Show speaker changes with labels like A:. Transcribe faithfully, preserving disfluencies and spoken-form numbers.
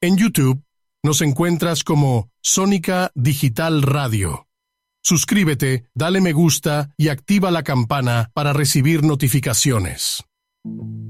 A: En YouTube nos encuentras como Sónica Digital Radio. Suscríbete, dale me gusta y activa la campana para recibir notificaciones.